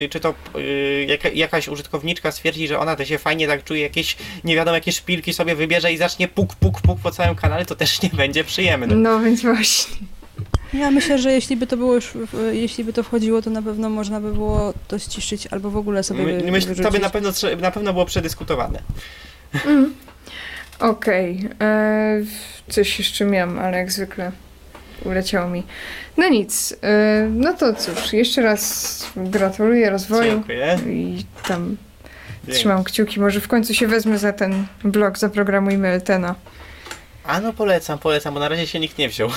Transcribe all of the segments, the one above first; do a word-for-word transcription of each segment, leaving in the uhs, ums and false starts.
czy to y, jaka, jakaś użytkowniczka stwierdzi, że ona to się fajnie tak czuje, jakieś nie wiadomo jakie szpilki sobie wybierze i zacznie puk, puk, puk po całym kanale, to też nie będzie przyjemne. No więc właśnie. Ja myślę, że jeśli by to było już, w- jeśli by to wchodziło, to na pewno można by było to ściszyć albo w ogóle sobie My, wy- myślę, wyrzucić. to by na pewno, trze- na pewno było przedyskutowane. Mm. Okej. Okay. Coś jeszcze miałam, ale jak zwykle uleciało mi. No nic. E, no to cóż, jeszcze raz gratuluję rozwoju. Dziękuję. I tam trzymam kciuki. Może w końcu się wezmę za ten blog Zaprogramujmy Eltena. A no polecam, polecam, bo na razie się nikt nie wziął.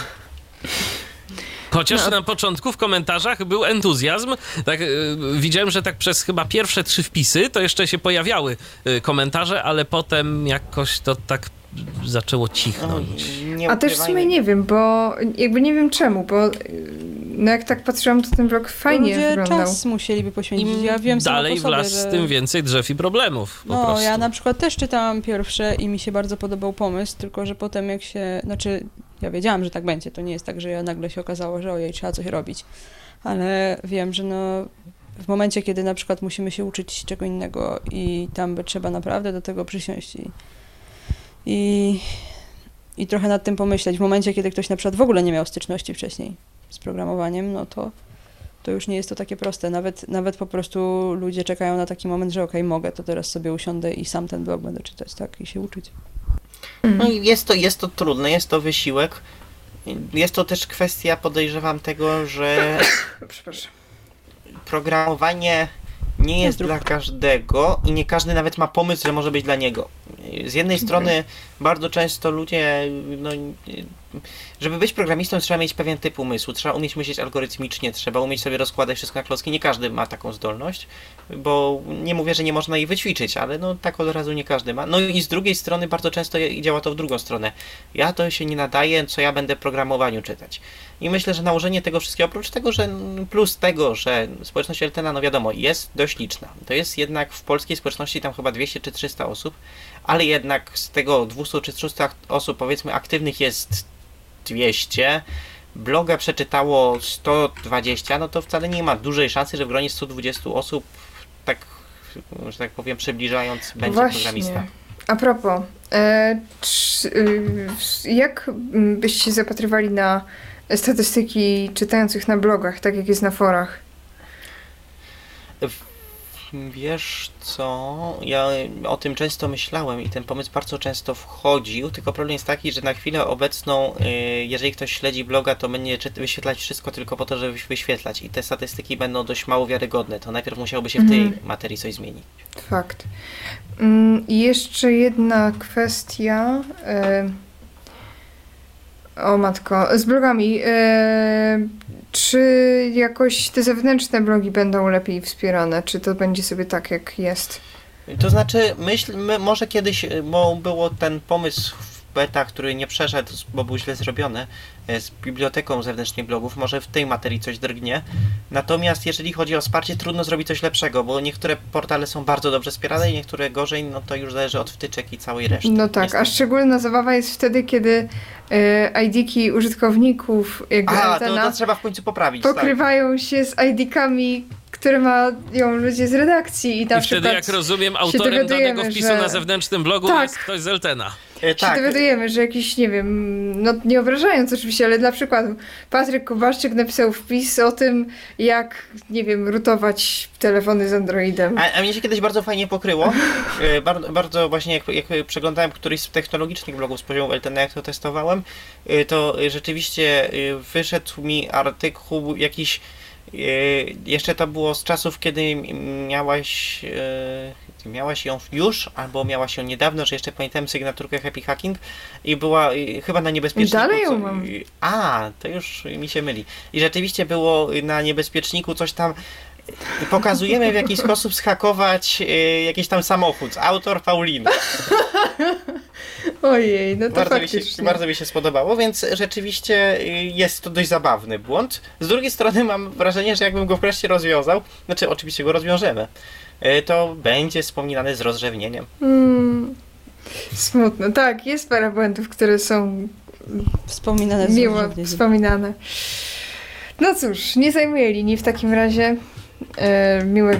Chociaż No. na początku w komentarzach był entuzjazm. Tak, y, widziałem, że tak przez chyba pierwsze trzy wpisy to jeszcze się pojawiały y, komentarze, ale potem jakoś to tak zaczęło No, cichnąć. nie A też w sumie nie wiem, bo jakby nie wiem czemu, bo y, no jak tak patrzyłam, to ten blog fajnie Ludzie wyglądał. czas musieliby poświęcić. Im Ja wiem sama dalej po w sobie, las, że... tym więcej drzew i problemów. Po No, prostu. ja na przykład też czytałam pierwsze i mi się bardzo podobał pomysł, tylko że potem jak się, znaczy ja wiedziałam, że tak będzie, to nie jest tak, że ja nagle się okazało, że ojej, trzeba coś robić, ale wiem, że no w momencie, kiedy na przykład musimy się uczyć czego innego i tam by trzeba naprawdę do tego przysiąść i, i, i trochę nad tym pomyśleć, w momencie, kiedy ktoś na przykład w ogóle nie miał styczności wcześniej z programowaniem, no to to już nie jest to takie proste. Nawet, nawet po prostu ludzie czekają na taki moment, że okej, mogę, to teraz sobie usiądę i sam ten blog będę czytać, tak, i się uczyć. No i jest to, jest to trudne, jest to wysiłek. Jest to też kwestia, podejrzewam, tego, że Przepraszam. programowanie nie jest Zdrów. dla każdego i nie każdy nawet ma pomysł, że może być dla niego. Z jednej strony bardzo często ludzie, no, żeby być programistą trzeba mieć pewien typ umysłu, trzeba umieć myśleć algorytmicznie, trzeba umieć sobie rozkładać wszystko na klocki. Nie każdy ma taką zdolność, bo nie mówię, że nie można jej wyćwiczyć, ale no tak od razu nie każdy ma. No i z drugiej strony bardzo często działa to w drugą stronę. Ja to się nie nadaję, co ja będę programowaniu czytać. I myślę, że nałożenie tego wszystkiego, oprócz tego, że plus tego, że społeczność Eltena, no wiadomo, jest dość liczna. To jest jednak w polskiej społeczności tam chyba dwieście czy trzysta osób, ale jednak z tego dwieście czy trzysta osób, powiedzmy, aktywnych jest dwieście, bloga przeczytało sto dwadzieścia, no to wcale nie ma dużej szansy, że w gronie stu dwudziestu osób, tak, że tak powiem, przybliżając, będzie Właśnie. programista. A propos, e, czy, y, jak mm, byście się zapatrywali na statystyki czytających na blogach, tak jak jest na forach? Wiesz co, ja o tym często myślałem i ten pomysł bardzo często wchodził, tylko problem jest taki, że na chwilę obecną, y, jeżeli ktoś śledzi bloga, to będzie czyt- wyświetlać wszystko tylko po to, żeby wyświetlać i te statystyki będą dość mało wiarygodne, to najpierw musiałoby się w tej Mhm. materii coś zmienić. Fakt. Mm, I jeszcze jedna kwestia. E, o matko, z blogami. E, czy jakoś te zewnętrzne blogi będą lepiej wspierane? Czy to będzie sobie tak, jak jest? To znaczy, myśl, my, może kiedyś, y, bo było ten pomysł w beta, który nie przeszedł, bo był źle zrobiony, y, z biblioteką zewnętrznych blogów, może w tej materii coś drgnie. Natomiast jeżeli chodzi o wsparcie, trudno zrobić coś lepszego, bo niektóre portale są bardzo dobrze wspierane i niektóre gorzej, no to już zależy od wtyczek i całej reszty. No tak, a Niestety. szczególna zabawa jest wtedy, kiedy e, I D-ki użytkowników jakby A, to, Eltena to trzeba w końcu poprawić. tak. pokrywają się z I D-kami, które mają ludzie z redakcji i na I wtedy, przykład jak rozumiem, się autorem dowiadujemy, danego wpisu że- na zewnętrznym blogu Tak. jest ktoś z Eltena. E, się tak. dowiadujemy, że jakiś, nie wiem, no nie obrażając oczywiście, ale dla przykładu Patryk Kowalczyk napisał wpis o tym, jak, nie wiem, rutować telefony z Androidem. A, a mnie się kiedyś bardzo fajnie pokryło. E, bardzo, bardzo właśnie jak, jak przeglądałem któryś z technologicznych blogów z poziomu Eltena, jak to testowałem, e, to e, rzeczywiście e, wyszedł mi artykuł jakiś, e, jeszcze to było z czasów, kiedy m- miałaś, e, miałaś ją już, albo miałaś ją niedawno, że jeszcze pamiętałem sygnaturkę Happy Hacking i była e, chyba na niebezpieczniku. Dalej ją co- mam. A, to już mi się myli. I rzeczywiście było na niebezpieczniku coś tam. Pokazujemy, w jaki sposób zhakować y, jakiś tam samochód. Autor Paulina. Ojej, no to Bardzo mi, się, faktycznie. bardzo mi się spodobało, więc rzeczywiście y, jest to dość zabawny błąd. Z drugiej strony mam wrażenie, że jakbym go wreszcie rozwiązał, znaczy oczywiście go rozwiążemy, y, to będzie wspominane z rozrzewnieniem. Mm, smutno. Tak, jest parę błędów, które są Wspominane z miło różnych- wspominane. No cóż, nie zajmuję linii w takim razie. E, miłego